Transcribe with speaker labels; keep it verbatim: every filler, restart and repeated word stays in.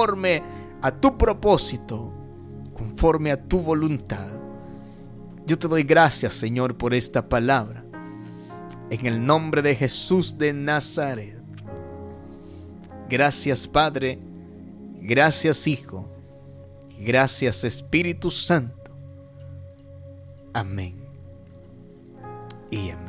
Speaker 1: conforme a tu propósito, conforme a tu voluntad. Yo te doy gracias, Señor, por esta palabra. En el nombre de Jesús de Nazaret. Gracias, Padre. Gracias, Hijo. Gracias, Espíritu Santo. Amén y amén.